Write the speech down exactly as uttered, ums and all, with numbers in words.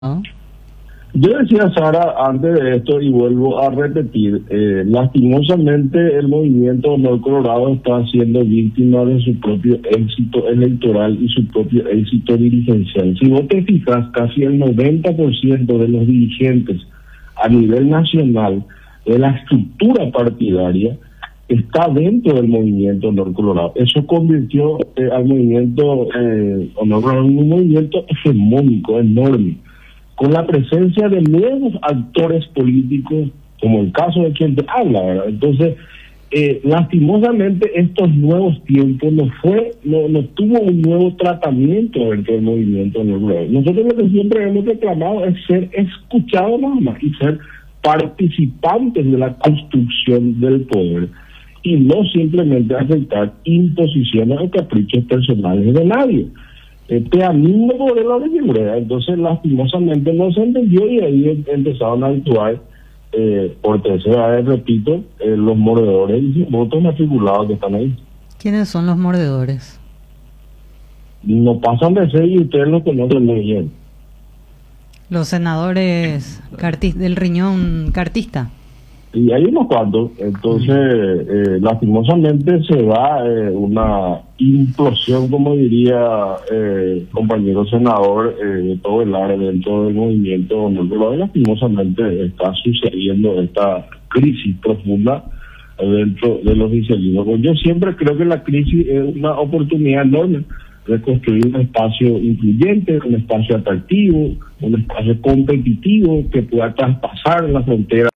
¿No? Yo decía, Sara, antes de esto, y vuelvo a repetir, eh, lastimosamente el movimiento Honor Colorado está siendo víctima de su propio éxito electoral y su propio éxito dirigencial. Si vos te fijas, casi el noventa por ciento de los dirigentes a nivel nacional de la estructura partidaria está dentro del movimiento Honor Colorado. Eso convirtió eh, al movimiento eh, Honor Colorado en un movimiento hegemónico, enorme, con la presencia de nuevos actores políticos, como el caso de quien te habla, ¿verdad? Entonces, eh, lastimosamente, estos nuevos tiempos no fue, no, no tuvo un nuevo tratamiento dentro del movimiento negro. Nosotros lo que siempre hemos reclamado es ser escuchados nada más y ser participantes de la construcción del poder y no simplemente aceptar imposiciones o caprichos personales de nadie. Este amigo modelo de figura, entonces lastimosamente no se entendió y ahí empezaron a actuar eh, por tercera vez, repito, eh, los mordedores y votos matriculados que están ahí. ¿Quiénes son los mordedores? No pasan de ser y ustedes lo conocen muy bien. Los senadores cartis, del riñón cartista. Y hay unos cuantos, entonces eh, lastimosamente se va eh, una implosión, como diría eh, compañero senador, eh, de todo el área dentro del movimiento. No, lastimosamente está sucediendo esta crisis profunda dentro de los iselinos. Yo siempre creo que la crisis es una oportunidad enorme de construir un espacio incluyente, un espacio atractivo, un espacio competitivo que pueda traspasar la frontera